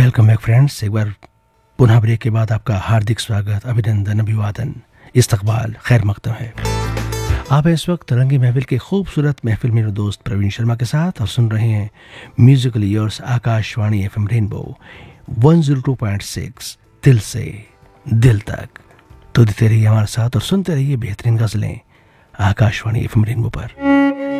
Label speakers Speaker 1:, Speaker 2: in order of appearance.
Speaker 1: Welcome back friends. एक बार पुनः break के बाद आपका हार्दिक स्वागत, अभिनंदन, अभिवादन, इस्तकबाल, खैर मकदम है। आप इस वक्त रंगी महफिल के खूबसूरत महफिल मेरे दोस्त प्रवीण शर्मा के साथ और सुन रहे हैं musical years Akashvani FM rainbow 102.6 दिल से दिल तक। तो देते रहिए हमारे साथ और सुनते रहिए बेहतरीन गजलें आकाशवाणी FM रेनबो पर।